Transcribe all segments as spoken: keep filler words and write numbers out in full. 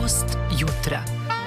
Gost jutra.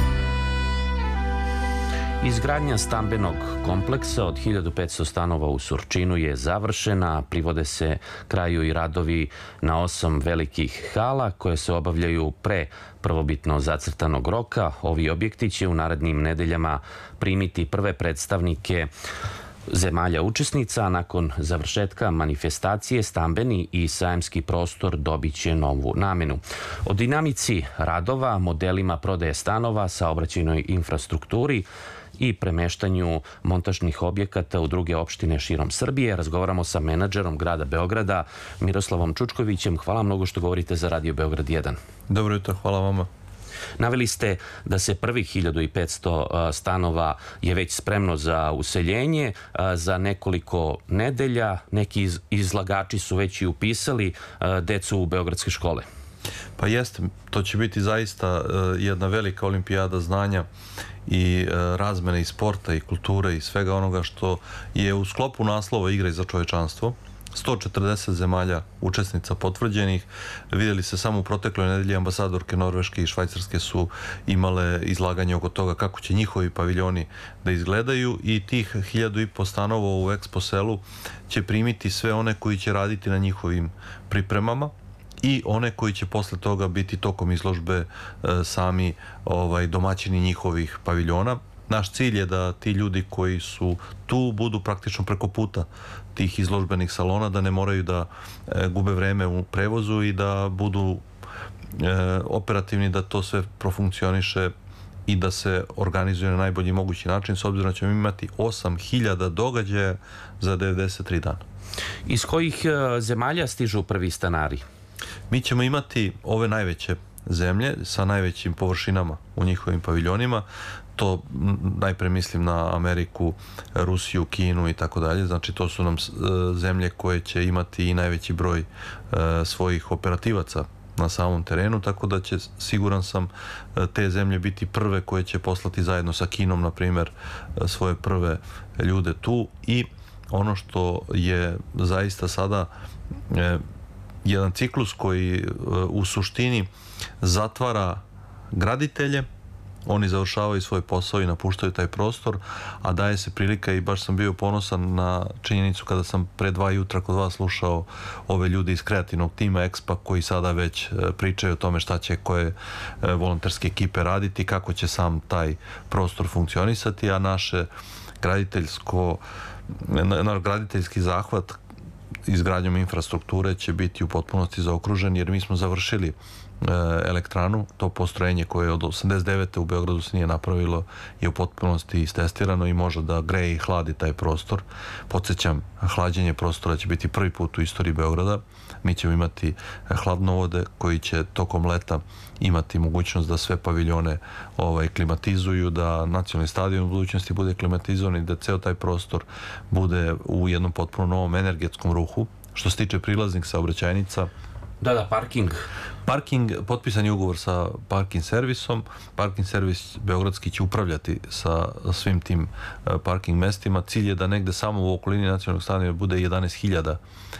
Izgradnja stambenog kompleksa od hiljadu petsto stanova u Surčinu je završena. Privode se kraju i radovi na osam velikih hala koje se obavljaju pre prvobitno zacrtanog roka. Ovi objekti će u narednim nedeljama primiti prve predstavnike zemalja učesnica, a nakon završetka manifestacije stambeni i sajamski prostor dobit će novu namenu. O dinamici radova, modelima prodaje stanova, saobraćajnoj infrastrukturi i premeštanju montažnih objekata u druge opštine širom Srbije razgovaramo sa menadžerom grada Beograda Miroslavom Čučkovićem. Hvala mnogo što govorite za Radio Beograd jedan. Dobro jutro, hvala vama. Naveli ste da se prvih hiljadu petsto stanova je već spremno za useljenje. Za nekoliko nedelja neki izlagači su već i upisali decu u beogradske škole. Pa jeste, to će biti zaista jedna velika olimpijada znanja i razmene i sporta i kulture i svega onoga što je u sklopu naslova Igre za čovečanstvo. sto četrdeset zemalja učesnica potvrđenih. Vidjeli se samo u protekloj nedelji ambasadorke Norveške i Švajcarske su imale izlaganje oko toga kako će njihovi paviljoni da izgledaju i tih hiljadu i po stanova u Expo selu će primiti sve one koji će raditi na njihovim pripremama i one koji će posle toga biti tokom izložbe e, sami ovaj, domaćini njihovih paviljona. Naš cilj je da ti ljudi koji su tu budu praktično preko puta tih izložbenih salona, da ne moraju da e, gube vreme u prevozu i da budu e, operativni, da to sve profunkcioniše i da se organizuje na najbolji mogući način, s obzirom da ćemo imati osam hiljada događaja za devedeset tri dana. Iz kojih e, zemalja stižu prvi stanari? Mi ćemo imati ove najveće zemlje sa najvećim površinama u njihovim paviljonima. To najpre mislim na Ameriku, Rusiju, Kinu i tako dalje. Znači to su nam zemlje koje će imati i najveći broj svojih operativaca na samom terenu, tako da će, siguran sam, te zemlje biti prve koje će poslati zajedno sa Kinom, na primjer, svoje prve ljude tu. I ono što je zaista sada jedan ciklus koji u suštini zatvara graditelje, oni završavaju svoj posao i napuštaju taj prostor, a daje se prilika, i baš sam bio ponosan na činjenicu kada sam pre dva jutra kod vas slušao ove ljudi iz kreativnog tima Expa koji sada već pričaju o tome šta će koje volonterske ekipe raditi, kako će sam taj prostor funkcionisati, a naše graditeljsko, graditeljski zahvat izgradnjom infrastrukture će biti u potpunosti zaokružen, jer mi smo završili elektranu, to postrojenje koje od osamdeset devete u Beogradu se nije napravilo, je u potpunosti istestirano i može da greje i hladi taj prostor. Podsjećam, hlađenje prostora će biti prvi put u istoriji Beograda. Mi ćemo imati hladnovode koji će tokom leta imati mogućnost da sve paviljone ovaj, klimatizuju, da nacionalni stadion u budućnosti bude klimatizovan i da ceo taj prostor bude u jednom potpuno novom energetskom ruhu. Što se tiče prilaznih saobraćajnica, Da, da, parking. Parking, potpisan je ugovor sa parking servisom. Parking servis beogradski će upravljati sa svim tim parking mestima. Cilj je da negde samo u okolini nacionalnog stadiona bude jedanaest hiljada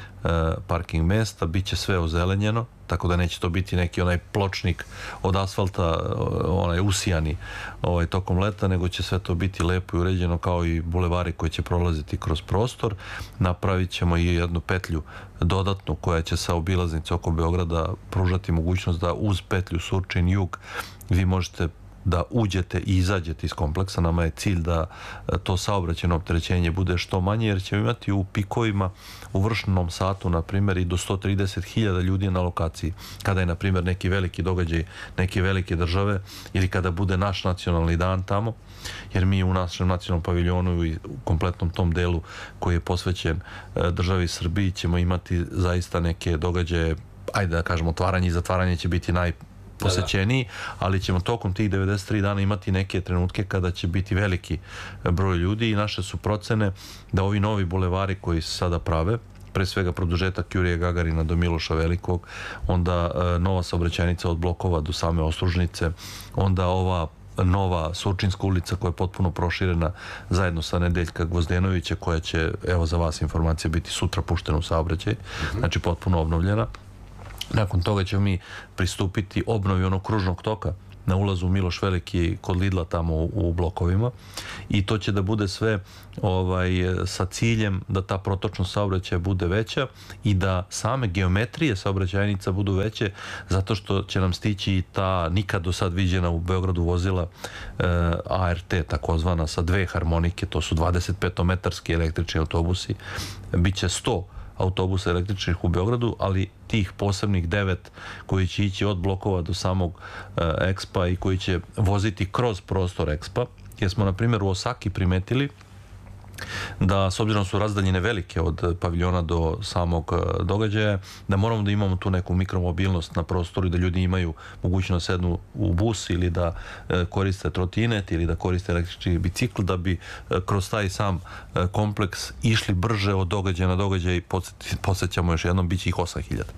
parking mesta, bit će sve ozelenjeno, tako da neće to biti neki onaj pločnik od asfalta, onaj usijani ovaj, tokom leta, nego će sve to biti lepo i uređeno kao i bulevari koji će prolaziti kroz prostor. Napravit ćemo i jednu petlju dodatnu koja će sa obilaznice oko Beograda pružati mogućnost da uz petlju Surčin jug vi možete da uđete i izađete iz kompleksa. Nama je cilj da to saobraćajno opterećenje bude što manje, jer ćemo imati u pikovima u vršnom satu, na primjer, i do sto trideset hiljada ljudi na lokaciji. Kada je, na primjer, neki veliki događaj neke velike države ili kada bude naš nacionalni dan tamo, jer mi u našem nacionalnom paviljonu i u kompletnom tom delu koji je posvećen državi Srbiji ćemo imati zaista neke događaje, ajde da kažemo, otvaranje i zatvaranje će biti naj posećeniji, ali ćemo tokom tih devedeset tri dana imati neke trenutke kada će biti veliki broj ljudi i naše su procene da ovi novi bulevari koji se sada prave, pre svega produžetak Jurija Gagarina do Miloša Velikog, onda nova saobraćajnica od Blokova do same Oslužnice, onda ova nova Surčinska ulica koja je potpuno proširena zajedno sa Nedeljka Gvozdenovića koja će, evo za vas informacija, biti sutra puštena u saobraćaj, znači potpuno obnovljena. Nakon toga ćemo mi pristupiti obnovi onog kružnog toka na ulazu Miloš Veliki kod Lidla tamo u, u blokovima i to će da bude sve ovaj, sa ciljem da ta protočnost saobraćaja bude veća i da same geometrije saobraćajnica budu veće zato što će nam stići i ta nikad do sad viđena u Beogradu vozila eh, A R T takozvana sa dve harmonike, to su dvadeset petometarski električni autobusi, biće sto autobusa električnih u Beogradu, ali tih posebnih devet koji će ići od blokova do samog uh, Expa i koji će voziti kroz prostor Expa, jer smo na primjer u Osaki primetili da s obzirom su razdaljine velike od paviljona do samog događaja, da moramo da imamo tu neku mikromobilnost na prostoru i da ljudi imaju mogućnost da sednu u bus ili da koriste trotinet ili da koriste električni bicikl da bi kroz taj sam kompleks išli brže od događaja na događaj i podsjećamo još jednom, bit će ih osam hiljada.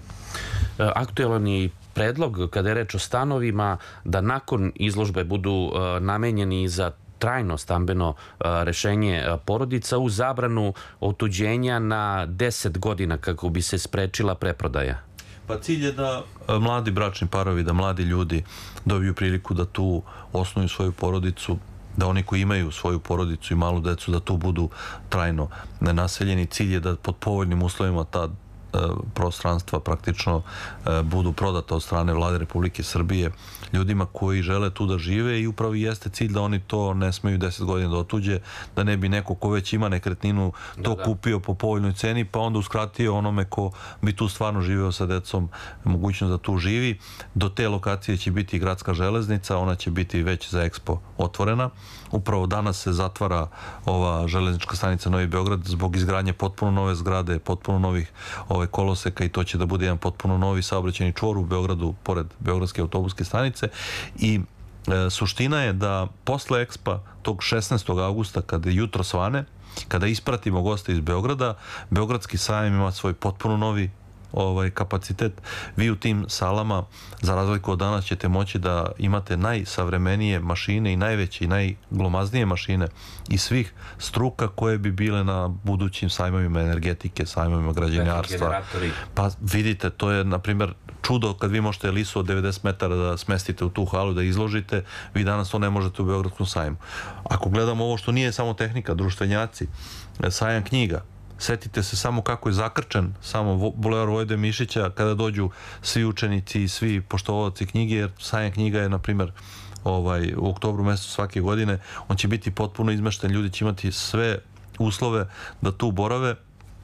Aktualan je predlog kada je reč o stanovima da nakon izložbe budu namenjeni za trajno stambeno rešenje porodica u zabranu otuđenja na deset godina kako bi se sprečila preprodaja. Pa cilj je da mladi bračni parovi, da mladi ljudi dobiju priliku da tu osnuju svoju porodicu, da oni koji imaju svoju porodicu i malu decu da tu budu trajno naseljeni. Cilj je da pod povoljnim uslovima ta prostranstva praktično budu prodata od strane Vlade Republike Srbije ljudima koji žele tu da žive i upravo jeste cilj da oni to ne smeju deset godina da otuđe, da ne bi neko ko već ima nekretninu to kupio po povoljnoj ceni pa onda uskratio onome ko bi tu stvarno živeo sa decom mogućnost da tu živi. Do te lokacije će biti gradska železnica, ona će biti već za Expo otvorena. Upravo danas se zatvara ova železnička stanica Novi Beograd zbog izgradnje potpuno nove zgrade, potpuno novih ove koloseka i to će da bude jedan potpuno novi saobraćajni čvor u Beogradu pored Beogradske autobuske stanice i e, suština je da posle Expa tog šesnaestog avgusta kada jutro svane, kada ispratimo goste iz Beograda, Beogradski sajam ima svoj potpuno novi ovaj kapacitet. Vi u tim salama, za razliku od danas, ćete moći da imate najsavremenije mašine i najveće i najglomaznije mašine i svih struka koje bi bile na budućim sajmovima energetike, sajmovima građevinarstva. Pa vidite, to je, na primjer, čudo kad vi možete lisu od devedeset metara da smestite u tu halu, da izložite, vi danas to ne možete u Beogradskom sajmu. Ako gledamo ovo što nije samo tehnika, društvenjaci, sajam knjiga, setite se samo kako je zakrčen samo Bulevar Vojvode Mišića kada dođu svi učenici i svi poštovaoci knjige, jer sajam knjiga je, na primjer, ovaj, u oktobru mjesecu svake godine, on će biti potpuno izmešten, ljudi će imati sve uslove da tu borave,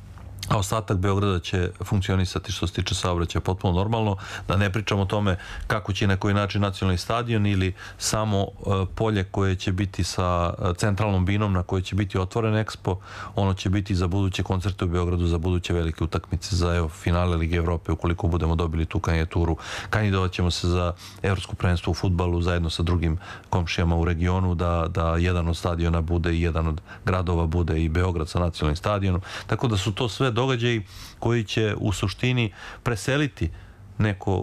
a ostatak Beograda će funkcionisati što se tiče saobraćaja potpuno normalno, da ne pričamo o tome kako će na koji način nacionalni stadion ili samo polje koje će biti sa centralnom binom na koje će biti otvoren Expo, ono će biti za buduće koncerte u Beogradu, za buduće velike utakmice, za evo, finale Lige Evrope, ukoliko budemo dobili tu kandidaturu. Kandidovat ćemo se za evropsko prvenstvo u fudbalu zajedno sa drugim komšijama u regionu, da, da jedan od stadiona bude i jedan od gradova bude i Beograd sa nacionalnim stadionom. Tako da su to sve događaji koji će u suštini preseliti neko,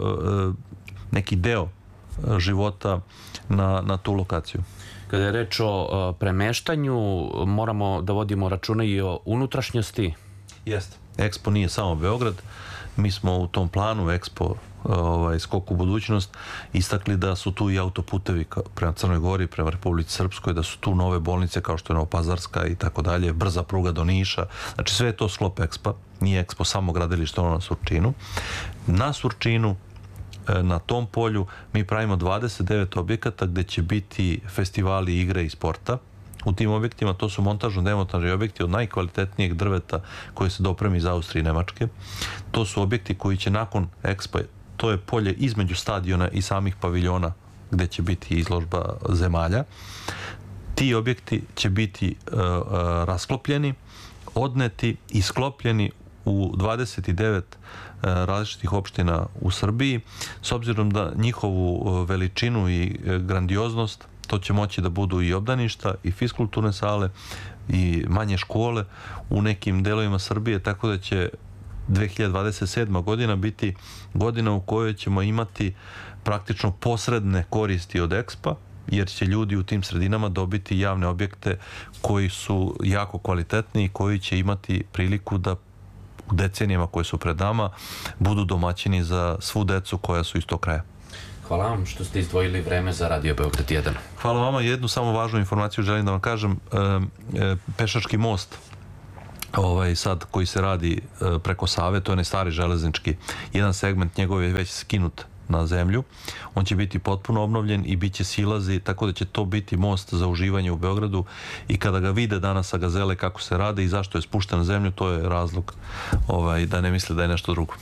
neki deo života na, na tu lokaciju. Kada je reč o premeštanju, moramo da vodimo računa i o unutrašnjosti. Jeste. Expo nije samo Beograd. Mi smo u tom planu Expo ovaj, skok u budućnost istakli da su tu i autoputevi prema Crnoj Gori, prema Republici Srpskoj, da su tu nove bolnice kao što je Novopazarska i tako dalje, brza pruga do Niša. Znači sve je to sklop Expa. Nije Expo samo gradilište ono na Surčinu. Na Surčinu, na tom polju, mi pravimo dvadeset devet objekata gde će biti festivali igre i sporta. U tim objektima to su montažno-demontažni objekti od najkvalitetnijeg drveta koji se dopremi iz Austrije i Nemačke. To su objekti koji će nakon Expo, to je polje između stadiona i samih paviljona gde će biti izložba zemalja. Ti objekti će biti uh, uh, rasklopljeni, odneti i sklopljeni u dvadeset devet uh, različitih opština u Srbiji. S obzirom da njihovu uh, veličinu i uh, grandioznost, to će moći da budu i obdaništa, i fiskulturne sale, i manje škole u nekim delovima Srbije, tako da će dve hiljade dvadeset sedma godina biti godina u kojoj ćemo imati praktično posredne koristi od Expa, jer će ljudi u tim sredinama dobiti javne objekte koji su jako kvalitetni i koji će imati priliku da u decenijama koje su pred nama budu domaćini za svu decu koja su iz tog kraja. Hvala vam što ste izdvojili vreme za Radio Beograd jedan. Hvala vama. Jednu samo važnu informaciju želim da vam kažem. Pešački most ovaj sad koji se radi preko Save, to je onaj stari železnički, jedan segment njegov je već skinut na zemlju, on će biti potpuno obnovljen i bit će silazi, tako da će to biti most za uživanje u Beogradu i kada ga vide danas sa Gazele kako se rade i zašto je spušten na zemlju, to je razlog ovaj, da ne misle da je nešto drugo.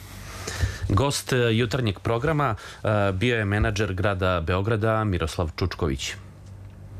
Gost jutarnjeg programa bio je menadžer grada Beograda Miroslav Čučković.